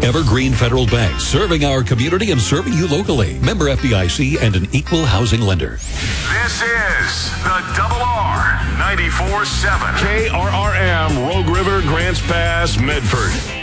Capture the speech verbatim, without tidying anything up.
Evergreen Federal Bank, serving our community and serving you locally. Member F D I C and an equal housing lender. This is the Double R ninety-four seven. K R R M, Rogue River, Grants Pass, Medford.